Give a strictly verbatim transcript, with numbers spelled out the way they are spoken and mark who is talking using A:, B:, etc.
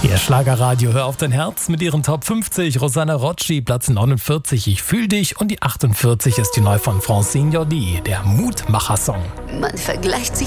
A: Hier Schlagerradio, hör auf dein Herz mit ihren Top fünfzig. Rosanna Rocci, Platz neunundvierzig, Ich fühl dich. Und die achtundvierzig ist die neu von Francine Jordi, der Mutmacher-Song.
B: Man vergleicht sich